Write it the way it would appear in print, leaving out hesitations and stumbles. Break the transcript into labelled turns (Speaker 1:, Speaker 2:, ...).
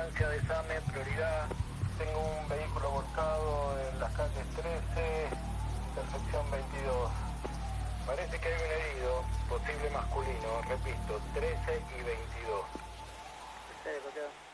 Speaker 1: ambulancia de SAME, prioridad. Tengo un vehículo volcado en las calles 13, intersección 22. Parece que hay un herido, posible masculino, repito, 13 y 22.
Speaker 2: Sí,